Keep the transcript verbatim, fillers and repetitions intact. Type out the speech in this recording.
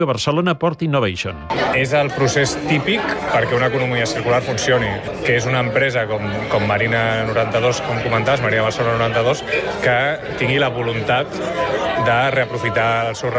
Barcelona Port Innovation. És el procés típic perquè una economia circular funcioni, que és una empresa com, com Marina noranta-dos, com comentaves, Marina Barcelona noranta-dos, que tingui la voluntat de reaprofitar els seus